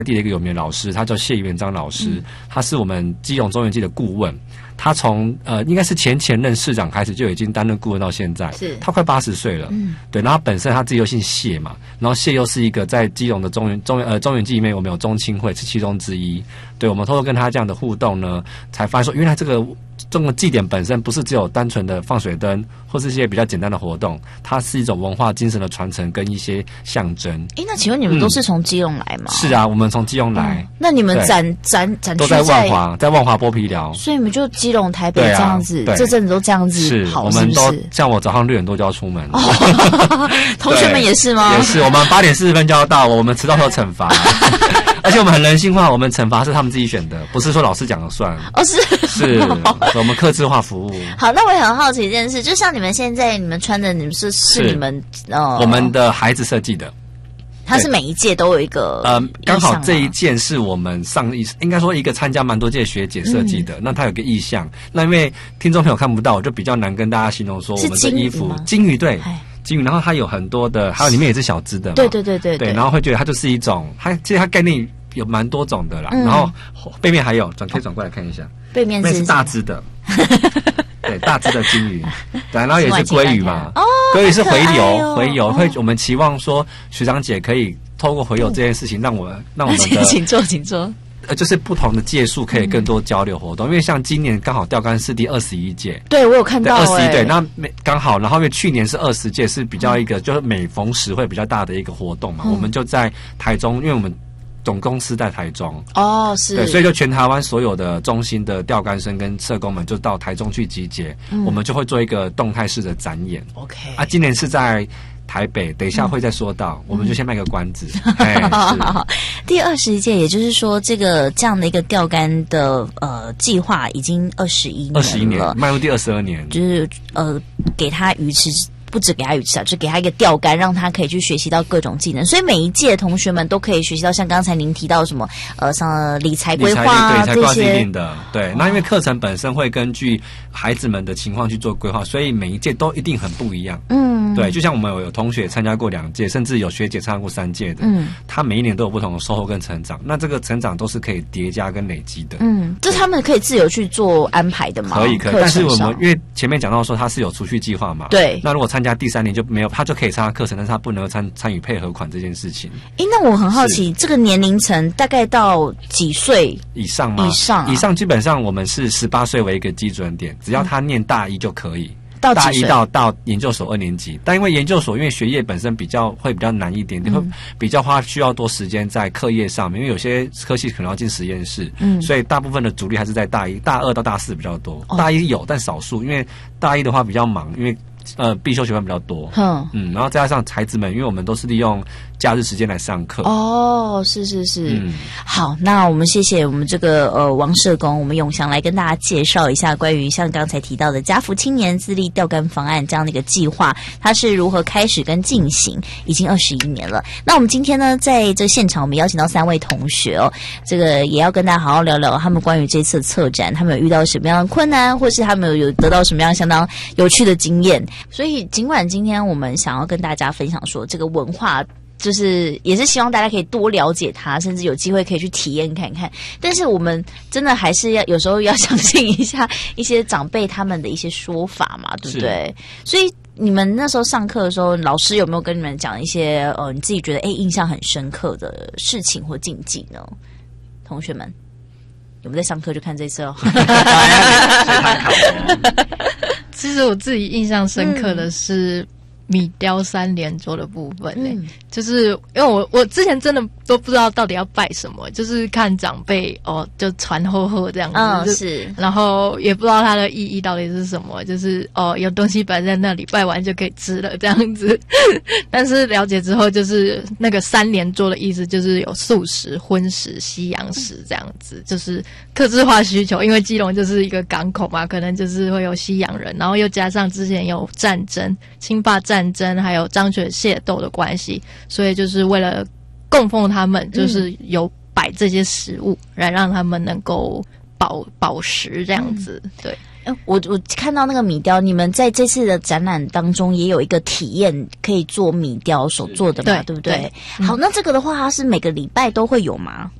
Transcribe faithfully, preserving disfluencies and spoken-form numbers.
地的一个有名的老师，他叫谢元章老师，嗯、他是我们基隆中原祭的顾问。他从呃应该是前前任市长开始就已经担任顾问到现在，是他快八十岁了，嗯，对。然后他本身他自己又姓谢嘛，然后谢又是一个在基隆的中原中原呃中原祭里面我们有中青会是其中之一，对，我们透过跟他这样的互动呢，才发现说原来这个这个祭典本身不是只有单纯的放水灯或是一些比较简单的活动，它是一种文化精神的传承跟一些象征。 诶，那请问你们都是从基隆来吗？ 嗯、是啊，我们从基隆来。 嗯、那你们展展展都在万华，在万华剥皮寮， 所以你们就基隆、台北这样子，啊、这阵子都这样子是跑， 我们都是是像我早上六点多就要出门， 哦、同学们也是吗？ 也是，我们八点四十分就要到，我们迟到会有惩罚。而且我们很人性化，我们惩罚是他们自己选的，不是说老师讲了算。 哦，是是，我们客制化服务。 好，那我也很好奇一件事，就像你们现在你们穿的，你们是是你们呃我们的孩子设计的。 它是每一届都有一个呃，刚好这一件是我们上一应该说一个参加蛮多届学姐设计的，嗯、那它有个意象。那因为听众朋友看不到，我就比较难跟大家形容说我们的衣服金鱼对。金鱼，然后它有很多的，还有里面也是小只的嘛， 对对对对对, 对，然后会觉得它就是一种，它其实它概念有蛮多种的啦。嗯、然后背面还有，转可以转过来看一下， 背面 是, 是大只的，对，大只的金鱼，对，然后也是鲑鱼嘛， 哦， 鲑鱼是回游， 哦、 回游会，我们期望说学长姐可以透过回游这件事情，让我让我们的请坐，请坐。 呃，就是不同的届数可以更多交流活动，嗯、因为像今年刚好钓竿是第二十一届， 对我有看到、欸， 二十一对，那每刚好，然后因为去年是二十届，是比较一个、嗯、就是每逢十会比较大的一个活动嘛，嗯、我们就在台中，因为我们总公司在台中， 哦，是， 对，所以就全台湾所有的中心的钓竿生跟社工们就到台中去集结，嗯、我们就会做一个动态式的展演 ，OK， 啊，今年是在台北，等一下会再说到，嗯、我们就先卖个关子。哎、 好，第二十一届，也就是说，这个这样的一个钓竿的呃计划已经二十一年了， 二十一年，迈入第二十二年， 就是呃给他鱼吃。不只给他鱼吃啊，就给他一个钓竿，让他可以去学习到各种技能。所以每一届同学们都可以学习到，像刚才您提到什么，呃，像理财规划啊这些。 对，理财规划是一定的。对，那因为课程本身会根据孩子们的情况去做规划，所以每一届都一定很不一样。嗯，对，就像我们有有同学参加过两届，甚至有学姐参加过三届的。嗯，他每一年都有不同的收获跟成长。那这个成长都是可以叠加跟累积的。 嗯，这他们可以自由去做安排的吗？ 可以，可以。但是我们因为前面讲到说它是有储蓄计划嘛， 对。 那如果参加第三年就没有，他就可以参加课程，但是他不能参参与配合款这件事情。 诶，那我很好奇，这个年龄层大概到几岁以上吗？ 以上、啊， 以上基本上我们是十八岁为一个基准点，只要他念大一就可以。嗯到大一到到研究所二年级，但因为研究所因为学业本身比较会比较难一点点，嗯、会比较花需要多时间在课业上面，因为有些科系可能要进实验室，嗯，所以大部分的主力还是在大一、大二到大四比较多。哦、大一有，但少数，因为大一的话比较忙，因为呃必修学分比较多，嗯嗯，然后再加上孩子们，因为我们都是利用假日时间来上课。 哦，是是是，嗯、好，那我们谢谢我们这个呃王社工，我们永祥来跟大家介绍一下关于像刚才提到的家福青年自立钓竿方案这样的一个计划，它是如何开始跟进行，已经二十一年了。那我们今天呢，在这现场我们邀请到三位同学哦，这个也要跟大家好好聊聊他们关于这次策展，他们有遇到什么样的困难，或是他们有得到什么样相当有趣的经验。所以尽管今天我们想要跟大家分享说这个文化，就是也是希望大家可以多了解它，甚至有机会可以去体验看看，但是我们真的还是要有时候要相信一下一些长辈他们的一些说法嘛，对不对？所以你们那时候上课的时候，老师有没有跟你们讲一些呃你自己觉得哎印象很深刻的事情或禁忌呢？同学们有没有在上课就看这次哦？ 其实我自己印象深刻的是米雕三连桌的部分呢、欸嗯，就是因为我我之前真的都不知道到底要拜什么，就是看长辈哦就传厚厚这样子， 嗯、是， 然后也不知道它的意义到底是什么，就是哦有东西摆在那里，拜完就可以吃了这样子。但是了解之后，就是那个三连桌的意思就是有素食、荤食、西洋食这样子，就是客制化需求，因为基隆就是一个港口嘛，可能就是会有西洋人，然后又加上之前有战争、清霸战。战争还有张学械斗的关系，所以就是为了供奉他们，就是有摆这些食物，来让他们能够保保食这样子。对， 哎，我我看到那个米雕，你们在这次的展览当中也有一个体验，可以做米雕手做的嘛，对不对？好，那这个的话，它是每个礼拜都会有吗？